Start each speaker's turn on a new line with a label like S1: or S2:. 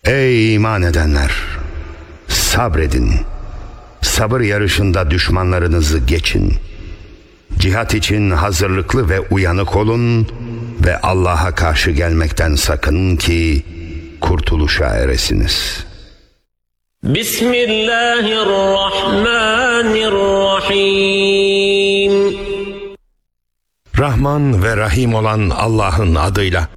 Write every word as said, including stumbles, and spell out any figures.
S1: Ey iman edenler! Sabredin. Sabır yarışında düşmanlarınızı geçin. Cihat için hazırlıklı ve uyanık olun ve Allah'a karşı gelmekten sakının ki kurtuluşa eresiniz.
S2: Bismillahirrahmanirrahim.
S3: Rahman ve Rahim olan Allah'ın adıyla.